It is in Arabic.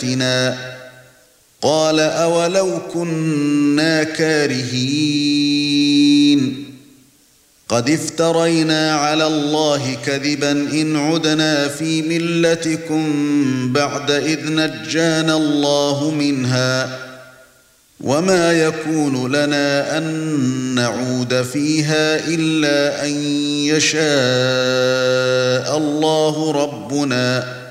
آلهتنا قال أولو كنا كارهين قد افترينا على الله كذبا إن عدنا في ملتكم بعد إذ نجانا الله منها وما يكون لنا أن نعود فيها إلا أن يشاء الله ربنا